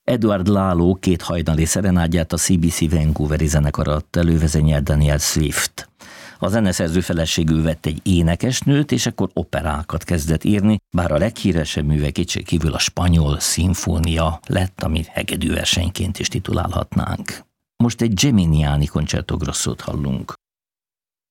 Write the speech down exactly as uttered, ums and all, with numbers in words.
Edward Lalo két hajnali szerenádját a cé bé cé Vancouveri zenekar adta elő, vezényelt Daniel Swift. A zeneszerző feleségül vett egy énekesnőt, és akkor operákat kezdett írni, bár a leghíresebb műve kétségkívül a Spanyol szimfónia lett, amit hegedűversenyként is titulálhatnánk. Most egy Geminiani Concerto Grossót hallunk.